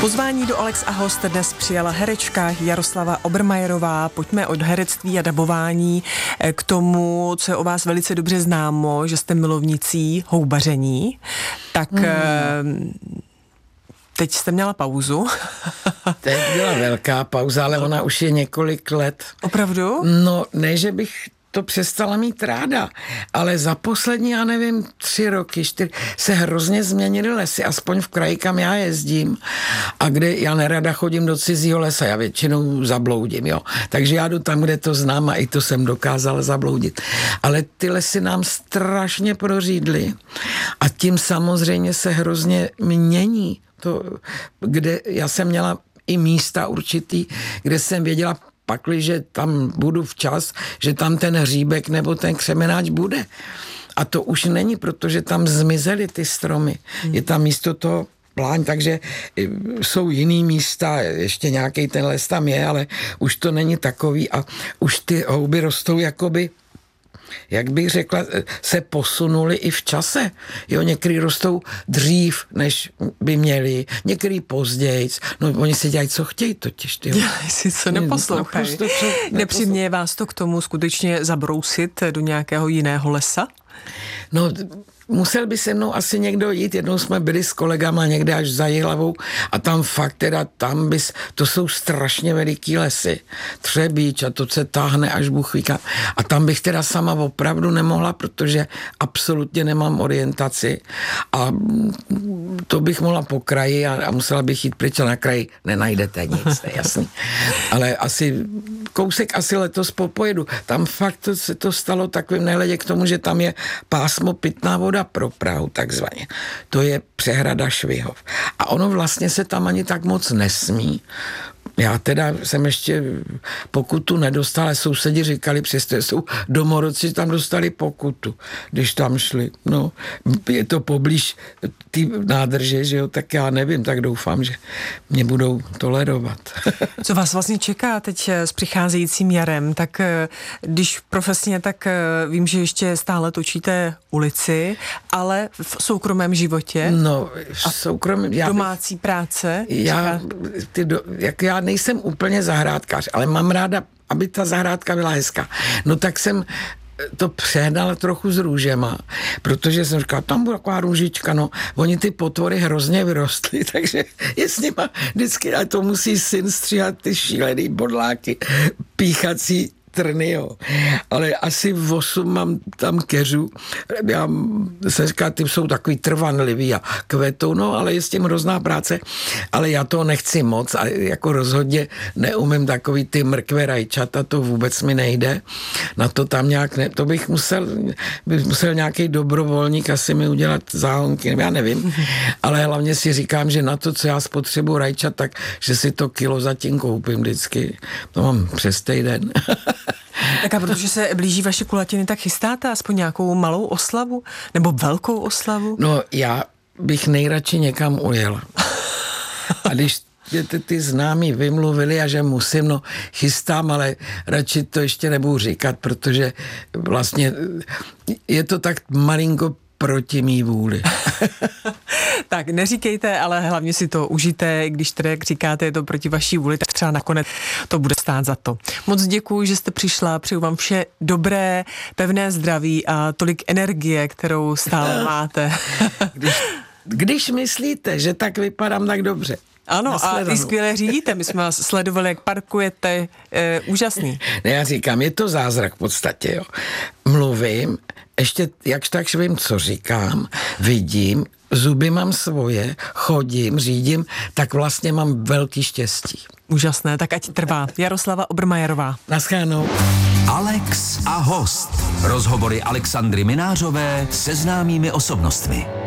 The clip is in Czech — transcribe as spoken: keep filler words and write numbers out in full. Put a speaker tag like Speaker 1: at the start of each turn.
Speaker 1: Pozvání do Alex a host dnes přijala herečka Jaroslava Obermajerová. Pojďme od herectví a dabování k tomu, co je o vás velice dobře známo, že jste milovnicí houbaření. Tak hmm. teď jste měla pauzu.
Speaker 2: Teď byla velká pauza, ale ona už je několik let.
Speaker 1: Opravdu?
Speaker 2: No, ne, že bych to přestala mít ráda, ale za poslední, já nevím, tři roky, čtyři, se hrozně změnily lesy, aspoň v kraji, kam já jezdím a kde já nerada chodím do cizího lesa, já většinou zabloudím, jo. Takže já jdu tam, kde to znám a i to jsem dokázala zabloudit. Ale ty lesy nám strašně prořídly a tím samozřejmě se hrozně mění to, kde já jsem měla i místa určitý, kde jsem věděla, pakliže tam budu včas, že tam ten hříbek nebo ten křemenáč bude. A to už není, protože tam zmizely ty stromy. Hmm. Je tam místo toho pláň, takže jsou jiný místa, ještě nějaký ten les tam je, ale už to není takový a už ty houby rostou jakoby, jak bych řekla, se posunuli i v čase. Jo, některý rostou dřív, než by měli, některý později. No, oni si dělají, co chtějí totiž. Ty
Speaker 1: si co neposlouchají. No, nepřiměje vás to k tomu skutečně zabrousit do nějakého jiného lesa?
Speaker 2: No, musel by se mnou asi někdo jít. Jednou jsme byli s kolegama někde až za Jihlavou a tam fakt teda, tam bys, to jsou strašně veliký lesy. Třebíč a to se táhne až Bůh ví kam. A tam bych teda sama opravdu nemohla, protože absolutně nemám orientaci a to bych mohla po kraji a, a musela bych jít pryč a na kraji nenajdete nic, ne, jasný. Ale asi kousek asi letos popojedu. Tam fakt to, se to stalo takovým nehledě k tomu, že tam je pásmo pitná voda pro Prahu, takzvaně. To je přehrada Švihov. A ono vlastně se tam ani tak moc nesmí. Já teda jsem ještě pokutu nedostal, ale sousedi říkali, přestože jsou domorodci, že tam dostali pokutu, když tam šli. No, je to poblíž ty nádrže, že jo, tak já nevím, tak doufám, že mě budou tolerovat.
Speaker 1: Co vás vlastně čeká teď s přicházejícím jarem? Tak když profesně, tak vím, že ještě stále točíte ulici, ale v soukromém životě?
Speaker 2: No, v soukromém... Já,
Speaker 1: domácí práce?
Speaker 2: Já, ty do, jak já nejsem úplně zahrádkář, ale mám ráda, aby ta zahrádka byla hezká. No tak jsem to přehnala trochu s růžema, protože jsem říkala, tam bude taková růžička, no, oni ty potvory hrozně vyrostly, takže je s nima vždycky, ale to musí syn stříhat ty šílený bodláky, píchací trny, jo. Ale asi v osm mám tam keřů. Já se říká, ty jsou takový trvanlivý a kvetou, no, ale je s tím hrozná práce, ale já to nechci moc a jako rozhodně neumím takový ty mrkve rajčata, to vůbec mi nejde. Na to tam nějak ne, to bych musel, bych musel nějaký dobrovolník asi mi udělat záhonky, já nevím, ale hlavně si říkám, že na to, co já spotřebuji rajčat, tak, že si to kilo zatím koupím vždycky. To mám přes týden.
Speaker 1: Tak a protože se blíží vaše kulatiny, tak chystáte aspoň nějakou malou oslavu? Nebo velkou oslavu?
Speaker 2: No, já bych nejradši někam ujela. A když ty, ty známí vymluvili a že musím, no chystám, ale radši to ještě nebudu říkat, protože vlastně je to tak malinko proti mý vůli.
Speaker 1: Tak neříkejte, ale hlavně si to užijte, když tedy, jak říkáte, je to proti vaší vůli, tak třeba nakonec to bude stát za to. Moc děkuji, že jste přišla, přeju vám vše dobré, pevné zdraví a tolik energie, kterou stále máte.
Speaker 2: Když, když myslíte, že tak vypadám tak dobře.
Speaker 1: Ano, a i skvěle řídíte, my jsme vás sledovali, jak parkujete, e, úžasný.
Speaker 2: Ne, já říkám, je to zázrak v podstatě, jo. Mluvím, ještě jakž tak vím, co říkám, vidím, zuby mám svoje, chodím, řídím, tak vlastně mám velký štěstí.
Speaker 1: Úžasné, tak ať trvá. Jaroslava Obermajerová.
Speaker 2: Naschledanou.
Speaker 3: Alex a host. Rozhovory Alexandry Minářové se známými osobnostmi.